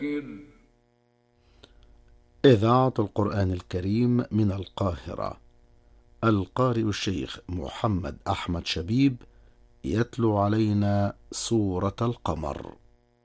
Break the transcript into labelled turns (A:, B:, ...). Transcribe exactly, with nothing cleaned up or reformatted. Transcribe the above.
A: إذاعة القرآن الكريم من القاهرة. القارئ الشيخ محمد أحمد شبيب يتلو علينا سورة القمر.